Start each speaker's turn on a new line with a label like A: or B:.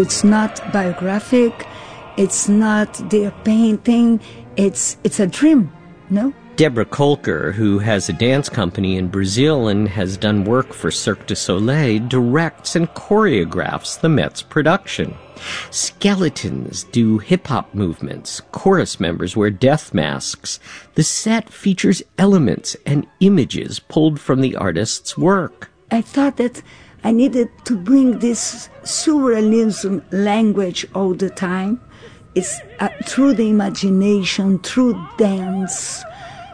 A: It's not biographic. It's not their painting. It's a dream, no?
B: Deborah Kolker, who has a dance company in Brazil and has done work for Cirque du Soleil, directs and choreographs the Met's production. Skeletons do hip-hop movements. Chorus members wear death masks. The set features elements and images pulled from the artist's work.
A: I thought that I needed to bring this surrealism language all the time. It's through the imagination, through dance,